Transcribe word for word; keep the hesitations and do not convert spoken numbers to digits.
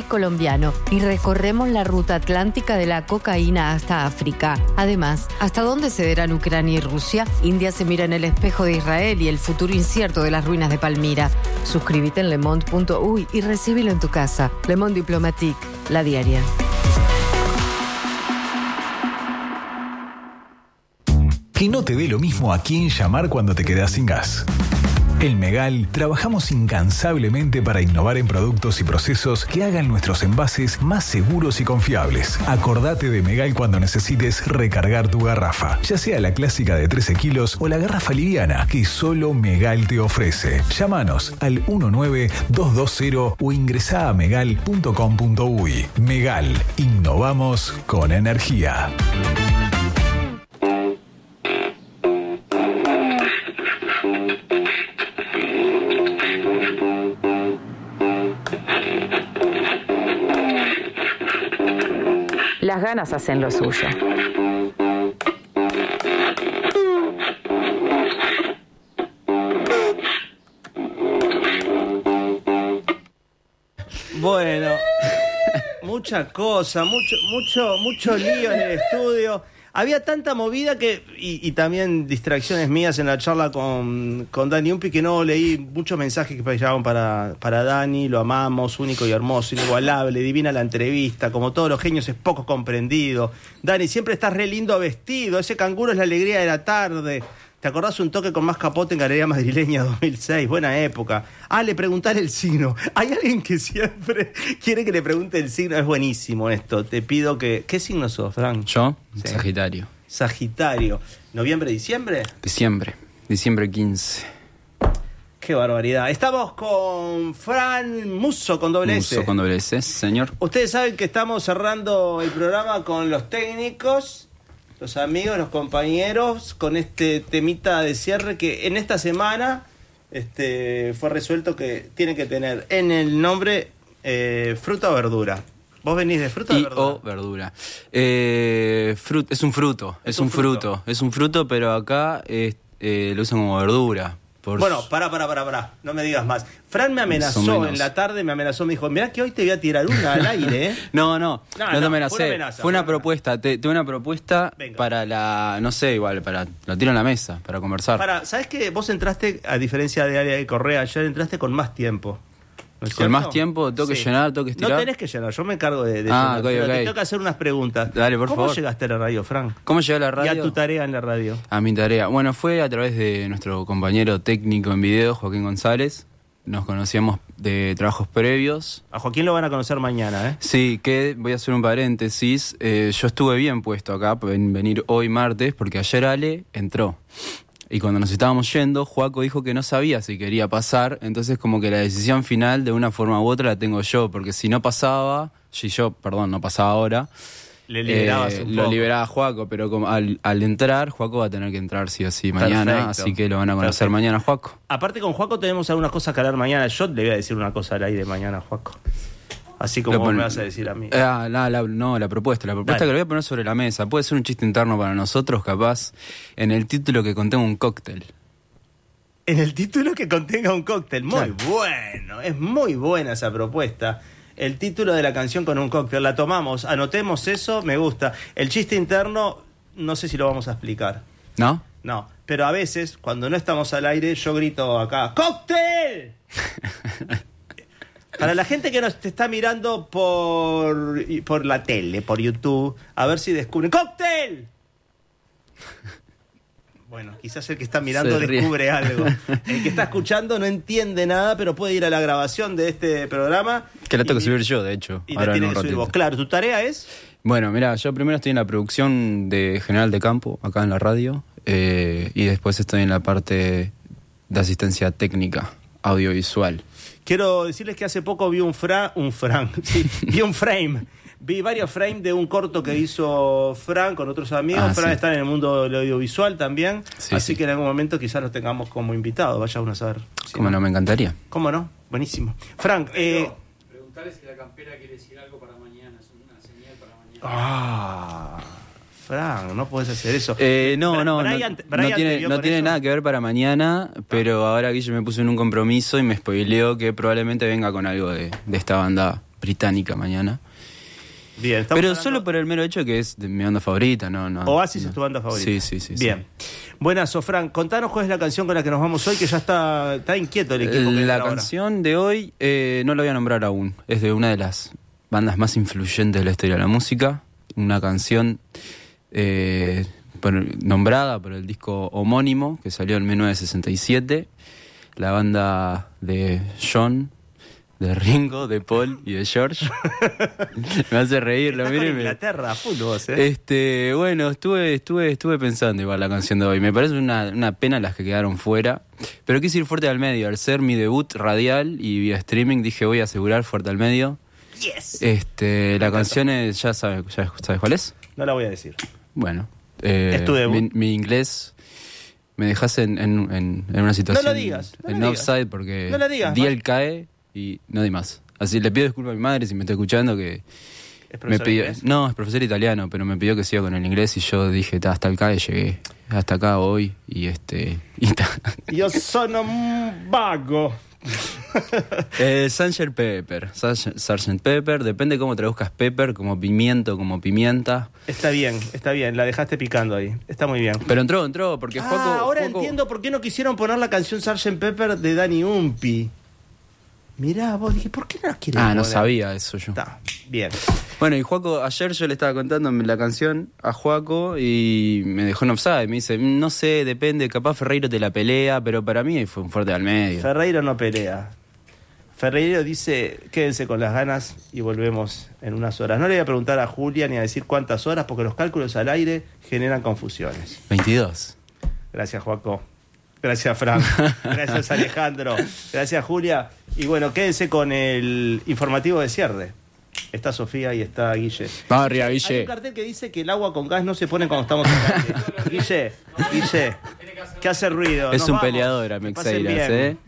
colombiano y recorremos la ruta atlántica de la cocaína hasta África. Además, ¿hasta dónde cederán Ucrania y Rusia? India se mira en el espejo de Israel y el futuro incierto de las ruinas de Palmira. Suscríbete en le monde punto uy y recíbelo en tu casa. Le Monde Diplomatique, la diaria. Que no te dé lo mismo a quién llamar cuando te quedas sin gas. En Megal trabajamos incansablemente para innovar en productos y procesos que hagan nuestros envases más seguros y confiables. Acordate de Megal cuando necesites recargar tu garrafa, ya sea la clásica de trece kilos o la garrafa liviana que solo Megal te ofrece. Llámanos al uno nueve dos dos cero o ingresá a megal punto com punto uy. Megal, innovamos con energía. Las ganas hacen lo suyo. Bueno, mucha cosa, mucho, mucho, mucho lío en el estudio. Había tanta movida que y, y también distracciones mías en la charla con, con Dani Umpi que no leí muchos mensajes que llegaban para, para Dani. Lo amamos, único y hermoso, inigualable, divina la entrevista, como todos los genios es poco comprendido. Dani, siempre estás re lindo vestido, ese canguro es la alegría de la tarde. ¿Te acordás un toque con más capote en Galería Madrileña dos mil seis? Buena época. Ah, le preguntale el signo. Hay alguien que siempre quiere que le pregunte el signo. Es buenísimo esto. Te pido que... ¿Qué signo sos, Fran? Yo, sí. Sagitario. Sagitario. ¿Noviembre, diciembre? Diciembre. Diciembre quince. Qué barbaridad. Estamos con Fran Musso con doble S. Musso con doble S, señor. Ustedes saben que estamos cerrando el programa con los técnicos... Los amigos, los compañeros, con este temita de cierre que en esta semana este, fue resuelto que tiene que tener en el nombre eh, fruta o verdura. ¿Vos venís de fruta y o verdura? o verdura. Eh, frut, es un fruto, es, es un, un fruto. fruto. Es un fruto, pero acá eh, eh, lo usan como verdura. Por... Bueno, pará, pará, pará, pará, no me digas más. Fran me amenazó en la tarde, me amenazó, me dijo, mirá que hoy te voy a tirar una al aire, ¿eh? no, no, no, no, no te amenacé. Fue una, amenaza, fue una propuesta, te, te una propuesta Venga. Para la, no sé, igual, para, lo tiro en la mesa, para conversar. Para, ¿sabés que vos entraste, a diferencia de Área de Correa, ayer entraste con más tiempo? ¿No es con más tiempo, tengo que sí. llenar, tengo que estirar. No tenés que llenar, yo me encargo de, de ah, llenar. Okay, pero okay. te tengo que hacer unas preguntas. Dale, por ¿Cómo favor. llegaste a la radio, Fran? ¿Cómo llegué a la radio? Y a tu tarea en la radio. A mi tarea. Bueno, fue a través de nuestro compañero técnico en video, Joaquín González. Nos conocíamos de trabajos previos. A Joaquín lo van a conocer mañana, ¿eh? Sí, que voy a hacer un paréntesis. Eh, yo estuve bien puesto acá en venir hoy martes porque ayer Ale entró. Y cuando nos estábamos yendo, Joaco dijo que no sabía si quería pasar, entonces como que la decisión final de una forma u otra la tengo yo, porque si no pasaba, si yo, perdón, no pasaba ahora, Le liberabas eh, un lo poco. liberaba Joaco, pero como al, al entrar, Joaco va a tener que entrar sí o sí mañana, Perfecto. Así que lo van a conocer Perfecto. mañana, Joaco. Aparte con Joaco tenemos algunas cosas que hablar mañana, yo le voy a decir una cosa al aire mañana, Joaco. Así como vos me vas a decir a mí. Ah, la, la, no, la propuesta. La propuesta Dale. Que lo voy a poner sobre la mesa. Puede ser un chiste interno para nosotros, capaz, en el título que contenga un cóctel. En el título que contenga un cóctel. Muy Claro. bueno, es muy buena esa propuesta. El título de la canción con un cóctel. La tomamos, anotemos eso, me gusta. El chiste interno, no sé si lo vamos a explicar. ¿No? No, pero a veces, cuando no estamos al aire, yo grito acá, ¡cóctel! Para la gente que nos está mirando por, por la tele, por YouTube, a ver si descubren ¡cóctel! Bueno, quizás el que está mirando descubre algo. El que está escuchando no entiende nada, pero puede ir a la grabación de este programa. Que la tengo que subir yo, de hecho. Y la tiene que subir vos. Claro, ¿tu tarea es? Bueno, mira, yo primero estoy en la producción de General de Campo, acá en la radio, eh, y después estoy en la parte de asistencia técnica, audiovisual. Quiero decirles que hace poco vi un fra, un Fran, sí, vi un frame, vi varios frames de un corto que hizo Fran con otros amigos. Ah, Fran sí. está en el mundo del audiovisual también, Sí, así sí. que en algún momento quizás los tengamos como invitados, vaya uno a saber. Sí, Como no, me encantaría. ¿Cómo no? Buenísimo. Fran, eh... preguntarle si la campera quiere decir algo para mañana, es una señal para mañana. Ah, Fran, no puedes hacer eso. Eh, no, Bra- no, Brian- no, Brian no te tiene, vio no con tiene eso. nada que ver para mañana, pero ahora Guille me puso en un compromiso y me spoileó que probablemente venga con algo de, de esta banda británica mañana. Bien, estamos Pero hablando... solo por el mero hecho que es de mi banda favorita, no, no. Oasis no. es tu banda favorita. Sí, sí, sí. Bien. Sí. Buenas, Sofran, contanos cuál es la canción con la que nos vamos hoy, que ya está, está inquieto el equipo. Que La entra canción ahora. de hoy eh, no la voy a nombrar aún. Es de una de las bandas más influyentes de la historia de la música. Una canción eh, por, nombrada por el disco homónimo que salió en mil novecientos sesenta y siete. La banda de John, de Ringo, de Paul y de George. Me hace reír, lo Estás con miren. Inglaterra, full vos, ¿eh? Este, bueno, estuve, estuve, estuve pensando igual la canción de hoy. Me parece una, una pena las que quedaron fuera. Pero quise ir fuerte al medio. Al ser mi debut radial y vía streaming, dije voy a asegurar fuerte al medio. Yes. Este, la canción es, ya sabes, ya sabes cuál es. No la voy a decir. Bueno, eh, ¿Es tu debut? Mi, mi inglés me dejas en, en, en, en una situación. No lo digas, no en lo digas. offside porque No lo digas, di Mar- el cae y no di más. Así le pido disculpas a mi madre si me está escuchando que ¿Es me profesor de pidió, inglés? no, es profesor italiano, pero me pidió que siga con el inglés y yo dije, "Ta, hasta el cae llegué, hasta acá hoy y este y ta". Yo sono un vago. eh, sergeant Pepper, sergeant Pepper, depende cómo traduzcas Pepper, como pimiento, como pimienta. Está bien, está bien, la dejaste picando ahí. Está muy bien. Pero entró, entró, porque Ah, Juaco, ahora Juaco- entiendo por qué no quisieron poner la canción sergeant Pepper de Danny Umpi. Mirá, vos dije, ¿por qué no la quieren Ah, no poner? sabía eso yo. Está, bien. Bueno, y Juaco, ayer yo le estaba contando la canción a Juaco y me dejó en offside. Me dice, no sé, depende, capaz Ferreiro te la pelea, pero para mí fue un fuerte al medio. Ferreiro no pelea. Ferreiro dice, quédense con las ganas y volvemos en unas horas. No le voy a preguntar a Julia ni a decir cuántas horas, porque los cálculos al aire generan confusiones. veintidós. Gracias, Juaco. Gracias, Frank. Gracias, Alejandro. Gracias, Julia. Y bueno, quédense con el informativo de cierre. Está Sofía y está Guille. Vamos arriba, Hay un Guille. cartel que dice que el agua con gas no se pone cuando estamos en calle. Guille, Guille, que hace ruido. Es Nos un vamos. peleador, Que pasen Amexeiras, bien. ¿eh?